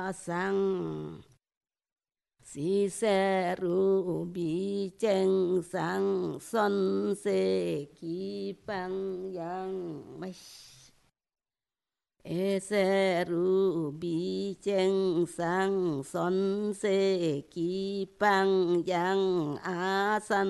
sang si se ru bi cheng sang son se ki bang yang mai e se ru bi cheng sang son se ki bang yang a san